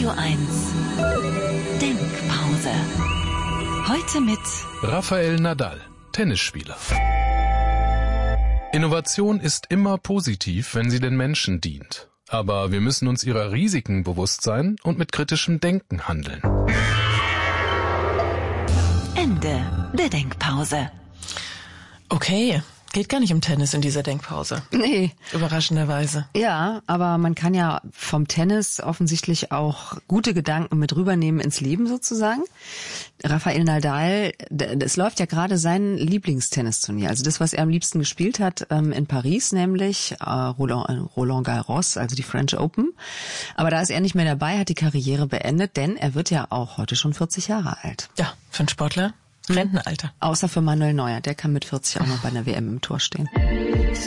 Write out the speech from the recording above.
Radio 1 Denkpause. Heute mit Rafael Nadal, Tennisspieler. Innovation ist immer positiv, wenn sie den Menschen dient. Aber wir müssen uns ihrer Risiken bewusst sein und mit kritischem Denken handeln. Ende der Denkpause. Okay, geht gar nicht um Tennis in dieser Denkpause. Nee. Überraschenderweise. Ja, aber man kann ja vom Tennis offensichtlich auch gute Gedanken mit rübernehmen ins Leben sozusagen. Rafael Nadal, es läuft ja gerade sein Lieblingstennisturnier. Also das, was er am liebsten gespielt hat in Paris, nämlich Roland Garros, also die French Open. Aber da ist er nicht mehr dabei, hat die Karriere beendet, denn er wird ja auch heute schon 40 Jahre alt. Ja, für einen Sportler Rentenalter. Außer für Manuel Neuer, der kann mit 40 auch noch bei einer WM im Tor stehen.